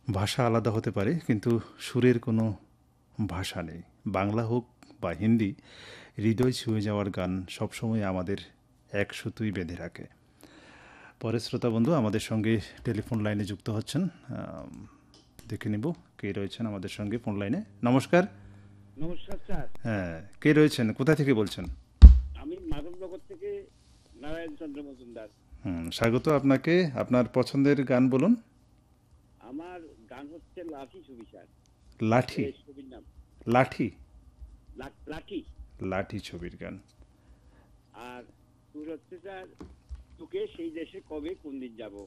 ভাষা আলাদা হতে পারে কিন্তু সুরের কোনো ভাষা নেই। বাংলা হোক বা হিন্দি, হৃদয় ছুঁয়ে যাওয়ার গান সবসময় আমাদের এক সুতোয় বেঁধে রাখে। পরের শ্রোতা বন্ধু আমাদের সঙ্গে টেলিফোন লাইনে যুক্ত হচ্ছেন। দেখে নিব কে রয়েছেন আমাদের সঙ্গে ফোন লাইনে। নমস্কার। নমস্কার স্যার। হ্যাঁ, কে রয়েছেন, কোথা থেকে বলছেন? আমি মাধবনগর থেকে নারায়ণ চন্দ্র মজুমদার। স্বাগত আপনাকে। আপনার পছন্দের গান বলুন। আমার গান হচ্ছে লাঠি ছবি স্যার। লাঠি। এই ছবির নাম লাঠি। লাঠি। লাঠি ছবির গান। আর সুর হচ্ছে স্যার, তোকে সেই দেশে কবে কোন দিন যাব।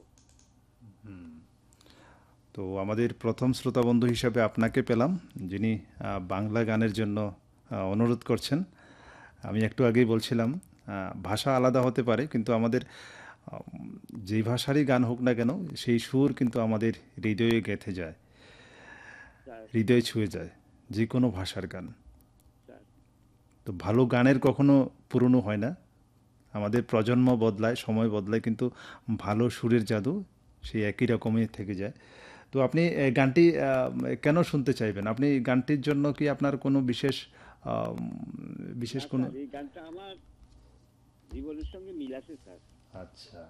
তো আমাদের প্রথম শ্রোতা বন্ধু হিসাবে আপনাকে পেলাম, যিনি বাংলা গানের জন্য অনুরোধ করছেন। আমি একটু আগেই বলছিলাম, ভাষা আলাদা হতে পারে কিন্তু আমাদের যেই ভাষারই গান হোক না কেন সেই সুর কিন্তু আমাদের হৃদয়ে গেঁথে যায়, স্যার হৃদয়ে ছুঁয়ে যায়, যে কোনো ভাষার গান। স্যার তো ভালো গানের কখনো পুরনো হয় না। আমাদের প্রজন্ম বদলায়, সময় বদলায়, কিন্তু ভালো সুরের জাদু সেই একই রকমই থেকে যায়। তো আপনি গানটি কেন শুনতে চাইবেন? আপনি গানটির জন্য কি আপনার কোনো বিশেষ আম, বিশেষ না কোনো? স্যার, এই গানটা আমার জীবনের সঙ্গে মিল আছে স্যার। আচ্ছা।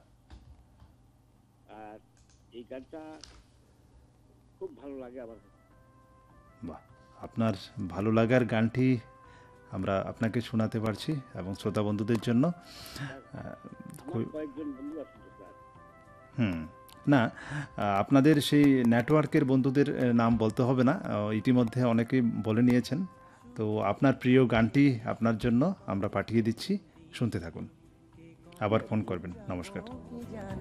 আর এই গানটা খুব ভালো লাগে আমার। বাহ, আপনার ভালো লাগার গানটি আমরা আপনাকে শোনাতে পারছি এবং শ্রোতা বন্ধুদের জন্য। স্যার, আমার খুব- কয়েকজন বন্ধু আছে তো স্যার। হুম। না, আপনাদের সেই নেটওয়ার্কের বন্ধুদের নাম বলতে হবে না, ইতিমধ্যে অনেকেই বলে নিয়েছেন। তো আপনার প্রিয় গানটি আপনার জন্য আমরা পাঠিয়ে দিচ্ছি, শুনতে থাকুন, আবার ফোন করবেন। নমস্কার।